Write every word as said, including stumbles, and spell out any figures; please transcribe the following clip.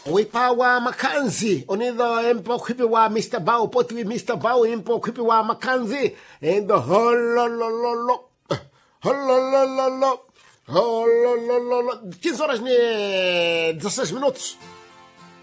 Wipawa Makanzi, Onido Empo Kipiwa, Mister Bao, Potwi, Mister Bao, Empo Kipiwa Makanzi, and the holololo, holololo, holololo, quinze horas e dezesseis minutos.